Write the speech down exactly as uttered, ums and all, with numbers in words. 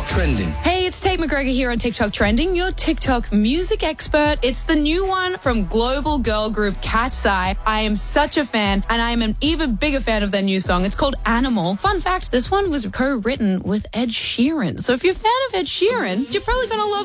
TikTok Trending. Hey, it's Tate McGregor here on TikTok Trending, your TikTok music expert. It's the new one from global girl group Cat's Eye. I am such a fan, and I am an even bigger fan of their new song. It's called Animal. Fun fact, this one was co-written with Ed Sheeran. So if you're a fan of Ed Sheeran, you're probably going to love